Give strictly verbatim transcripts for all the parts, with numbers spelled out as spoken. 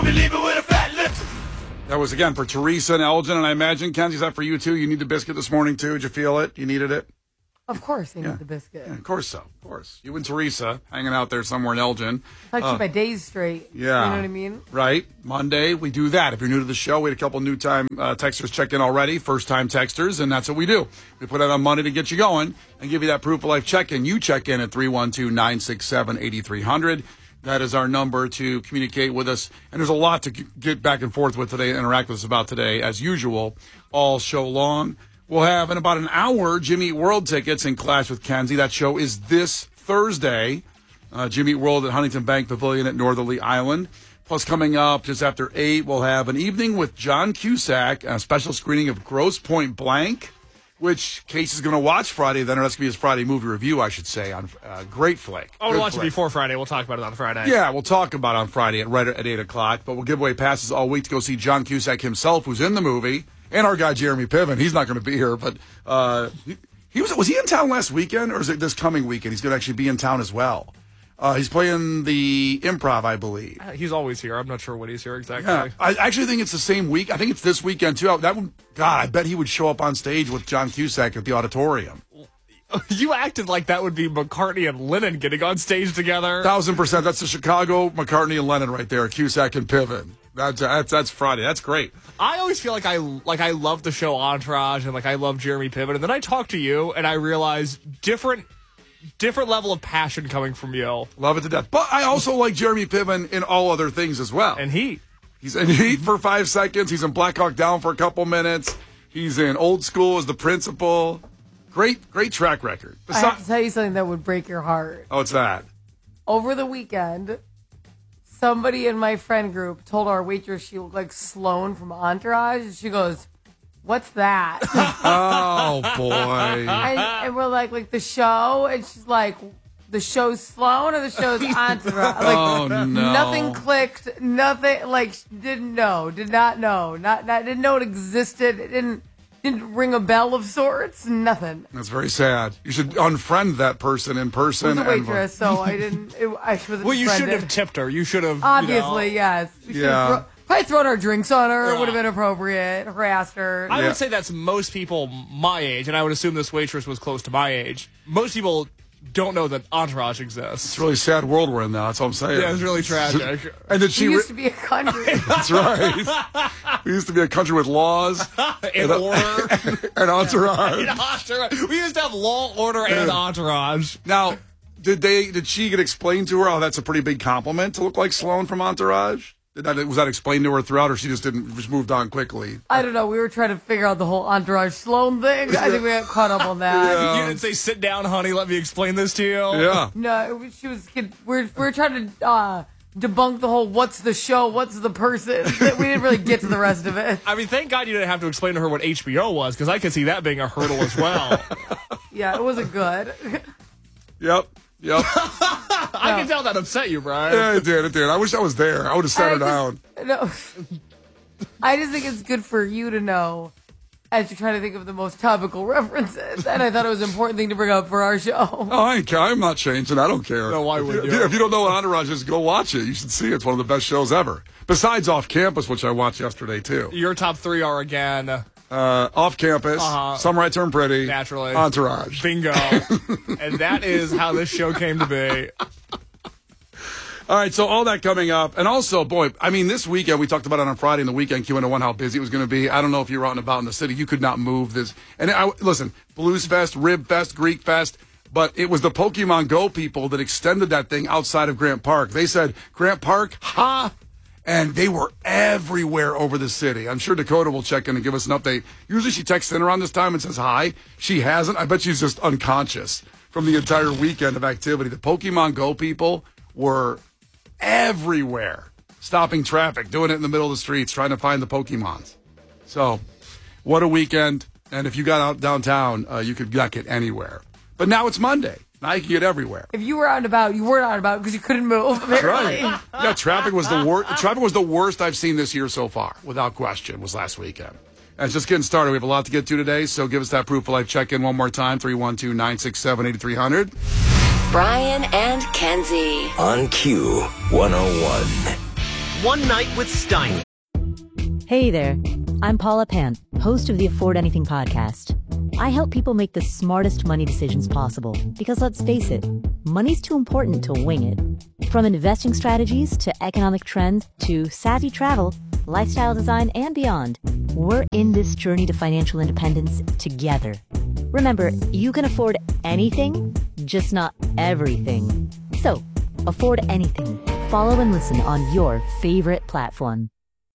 me leave it with a fat lip. That was, again, for Teresa and Elgin, and I imagine, Kenzie, is that for you, too? You need the biscuit this morning, too? Did you feel it? You needed it? Of course they Yeah. need the biscuit. Yeah, of course so. Of course. You and Teresa hanging out there somewhere in Elgin. I Uh, keep my days straight. Yeah. You know what I mean? Right. Monday, we do that. If you're new to the show, we had a couple new time uh, texters check in already, first-time texters, and that's what we do. We put it on Monday to get you going and give you that proof of life check-in. You check in at three one two, nine six seven, eight three zero zero. That is our number to communicate with us. And there's a lot to get back and forth with today, interact with us about today, as usual, all show long. We'll have in about an hour Jimmy Eat World tickets in Clash with Kenzie. That show is this Thursday. Uh, Jimmy Eat World at Huntington Bank Pavilion at Northerly Island. Plus, coming up just after eight, we'll have an evening with John Cusack, a special screening of Grosse Point Blank, which Case is going to watch Friday. Then, or that's going to be his Friday movie review, I should say, on uh, great flick. I want Good to watch flick. it before Friday. We'll talk about it on Friday. Yeah, we'll talk about it on Friday at right at eight o'clock. But we'll give away passes all week to go see John Cusack himself, who's in the movie, and our guy Jeremy Piven. He's not going to be here, but uh, he, he was was he in town last weekend, or is it this coming weekend? He's going to actually be in town as well. Uh, he's playing the Improv, I believe. Uh, He's always here. I'm not sure when he's here exactly. Yeah, I actually think it's the same week. I think it's this weekend too. That would, God, I bet he would show up on stage with John Cusack at the auditorium. You acted like that would be McCartney and Lennon getting on stage together. Thousand percent. That's the Chicago McCartney and Lennon right there. Cusack and Piven. That's that's that's Friday. That's great. I always feel like I like I love the show Entourage and like I love Jeremy Piven, and then I talk to you and I realize different different level of passion coming from you. Love it to death. But I also like Jeremy Piven in all other things as well. And Heat. He's in Heat for five seconds. He's in Black Hawk Down for a couple minutes. He's in Old School as the principal. Great, great track record. I have to tell you something that would break your heart. Oh, it's that. Over the weekend, somebody in my friend group told our waitress she looked like Sloane from Entourage. And she goes, "What's that?" Oh, boy. and, and we're like, like the show? And she's like, the show's Sloane or the show's Entourage? Like, Oh, no. Nothing clicked. Nothing, like, didn't know. Did not know. Not, not Didn't know it existed. It didn't, didn't ring a bell of sorts. Nothing. That's very sad. You should unfriend that person in I person. was a and- waitress, so I didn't, it, I wasn't Well, you should friended. have tipped her. You should have. Obviously, you know. yes. We should Yeah. have thro- probably thrown our drinks on her. It Yeah. would have been appropriate. Harassed her. I Yeah. would say that's most people my age, and I would assume this waitress was close to my age. Most people don't know that Entourage exists. It's a really sad world we're in now. That's all I'm saying. Yeah, it's really tragic. And did she she... used Re- to be a country. That's right. We used to be a country with laws In order. and entourage. In Entourage. We used to have Law, Order, and Entourage. Now, did they? Did she get explained to her? Oh, that's a pretty big compliment to look like Sloane from Entourage. Did that, was that explained to her throughout, or she just didn't just moved on quickly? I don't know. We were trying to figure out the whole Entourage Sloan thing. I think we got caught up on that. You didn't say, "Sit down, honey, let me explain this to you." Yeah. No, it was, she was. We're we're trying to uh, debunk the whole "what's the show, what's the person." We didn't really get to the rest of it. I mean, thank God you didn't have to explain to her what H B O was, because I could see that being a hurdle as well. Yeah, it wasn't good. Yep. Yep. I can tell that upset you, Brian. Yeah, it did. It did. I wish I was there. I would have sat her I down. just, no, I just think it's good for you to know as you're trying to think of the most topical references, and I thought it was an important thing to bring up for our show. Oh, I ain't care. I'm not changing. I don't care. No, why if would you? you? If you, if you don't know what Entourage is, go watch it. You should see it. It's one of the best shows ever. Besides Off Campus, which I watched yesterday, too. Your top three are again Uh, Off Campus, Uh-huh. Summer I Turned Pretty, Naturally. Entourage. bingo, and that is how this show came to be. All right, so all that coming up. And also, boy, I mean, this weekend, we talked about it on Friday in the weekend Q and A one, how busy it was going to be. I don't know if you were out and about in the city. You could not move this. And I, listen, Blues Fest, Rib Fest, Greek Fest, but it was the Pokemon Go people that extended that thing outside of Grant Park. They said, Grant Park, ha! And they were everywhere over the city. I'm sure Dakota will check in and give us an update. Usually she texts in around this time and says hi. She hasn't. I bet she's just unconscious from the entire weekend of activity. The Pokemon Go people were everywhere, stopping traffic, doing it in the middle of the streets, trying to find the Pokemons. So, what a weekend. And if you got out downtown, uh, you could not get anywhere. But now it's Monday. Now you can get everywhere. If you were out and about, you weren't out and about because you couldn't move. Apparently. Right. Yeah, traffic was the worst. Traffic was the worst I've seen this year so far, without question, was last weekend. And it's just getting started. We have a lot to get to today, so give us that proof of life check-in one more time, three one two, nine six seven, eight three zero zero. Brian and Kenzie. On Q one oh one. One Night with Stein. Hey there, I'm Paula Pant, host of the Afford Anything podcast. I help people make the smartest money decisions possible because, let's face it, money's too important to wing it. From investing strategies to economic trends to savvy travel, lifestyle design, and beyond, we're in this journey to financial independence together. Remember, you can afford anything, just not everything. So, afford anything. Follow and listen on your favorite platform.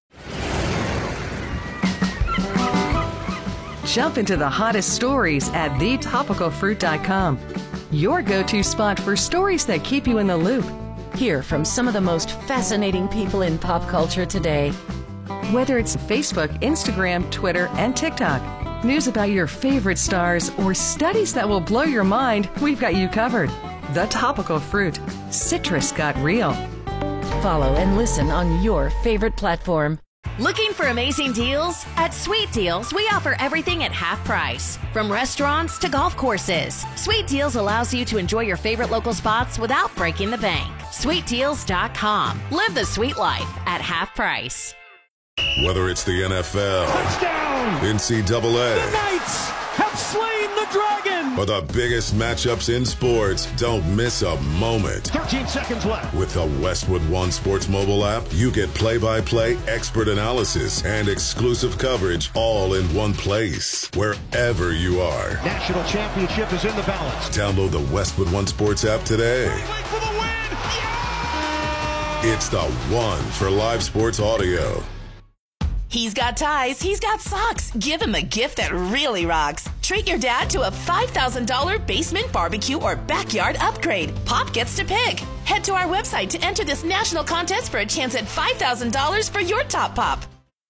Jump into the hottest stories at the topical fruit dot com. Your go-to spot for stories that keep you in the loop. Hear from some of the most fascinating people in pop culture today. Whether it's Facebook, Instagram, Twitter, and TikTok, news about your favorite stars, or studies that will blow your mind, we've got you covered. The Topical Fruit. Citrus got real. Follow and listen on your favorite platform. Looking for amazing deals? At Sweet Deals, we offer everything at half price. From restaurants to golf courses, Sweet Deals allows you to enjoy your favorite local spots without breaking the bank. sweet deals dot com. Live the sweet life at half price. Whether it's the N F L, touchdown, N C double A, the Knights have slain the dragon, or the biggest matchups in sports, don't miss a moment. thirteen seconds left. With the Westwood One Sports mobile app, you get play-by-play, expert analysis, and exclusive coverage all in one place, wherever you are. National championship is in the balance. Download the Westwood One Sports app today. For the win. Yeah! It's the one for live sports audio. He's got ties, he's got socks. Give him a gift that really rocks. Treat your dad to a five thousand dollars basement barbecue or backyard upgrade. Pop gets to pick. Head to our website to enter this national contest for a chance at five thousand dollars for your top pop.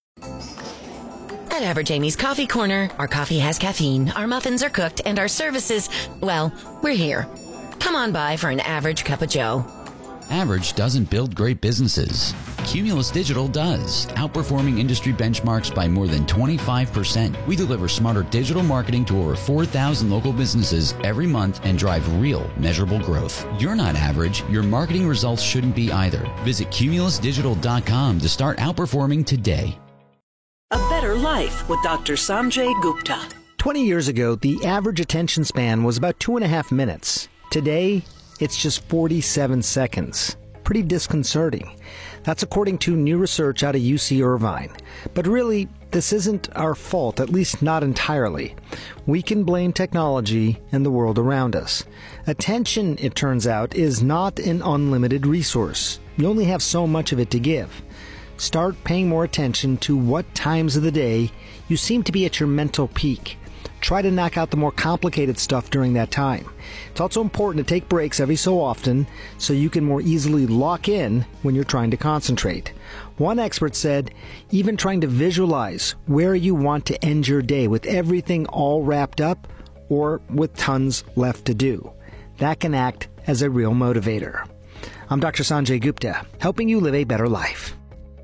At Average Amy's Coffee Corner, our coffee has caffeine, our muffins are cooked, and our services, well, we're here. Come on by for an average cup of joe. Average doesn't build great businesses. Cumulus Digital does, outperforming industry benchmarks by more than twenty-five percent. We deliver smarter digital marketing to over four thousand local businesses every month and drive real, measurable growth. You're not average. Your marketing results shouldn't be either. Visit cumulus digital dot com to start outperforming today. A Better Life with Doctor Sanjay Gupta. twenty years ago, the average attention span was about two and a half minutes. Today, it's just forty-seven seconds. Pretty disconcerting. That's according to new research out of U C Irvine. But really, this isn't our fault, at least not entirely. We can blame technology and the world around us. Attention, it turns out, is not an unlimited resource. You only have so much of it to give. Start paying more attention to what times of the day you seem to be at your mental peak. Try to knock out the more complicated stuff during that time. It's also important to take breaks every so often so you can more easily lock in when you're trying to concentrate. One expert said, even trying to visualize where you want to end your day with everything all wrapped up or with tons left to do. That can act as a real motivator. I'm Doctor Sanjay Gupta, helping you live a better life.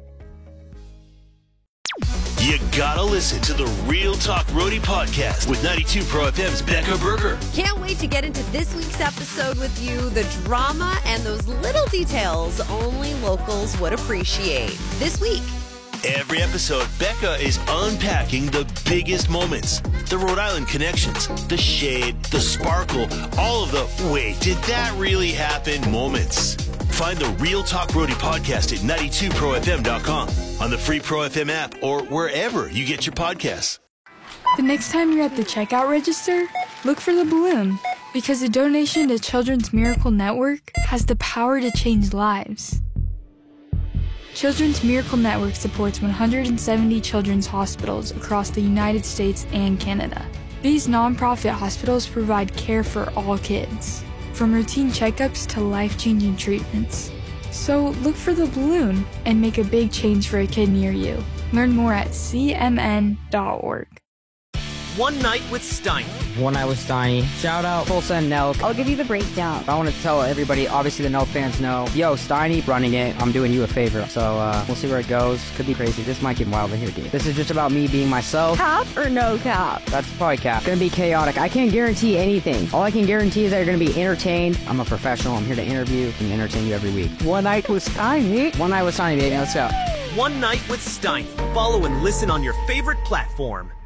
You gotta listen to the Real Talk Roadie podcast with ninety-two Pro F M's Becca Berger. Can't wait to get into this week's episode with you. The drama and those little details only locals would appreciate. This week. Every episode, Becca is unpacking the biggest moments. The Rhode Island connections, the shade, the sparkle, all of the wait, did that really happen moments. Find the Real Talk Roadie podcast at ninety-two pro f m dot com, on the free Pro F M app, or wherever you get your podcasts. The next time you're at the checkout register, look for the balloon, because a donation to Children's Miracle Network has the power to change lives. Children's Miracle Network supports one hundred seventy children's hospitals across the United States and Canada. These nonprofit hospitals provide care for all kids, from routine checkups to life-changing treatments. So look for the balloon and make a big change for a kid near you. Learn more at c m n dot org. One Night with Stein. One Night with Steiny. Shout out Tulsa and Nelk. I'll give you the breakdown. I want to tell everybody, obviously the Nelk fans know, yo, Steiny running it. I'm doing you a favor. So uh, we'll see where it goes. Could be crazy. This might get wild in here, dude. This is just about me being myself. Cap or no cap? That's probably cap. Gonna be chaotic. I can't guarantee anything. All I can guarantee is that you're gonna be entertained. I'm a professional. I'm here to interview and entertain you every week. One Night with Steiny. One Night with Steiny, baby. Let's go. One Night with Steiny. Follow and listen on your favorite platform.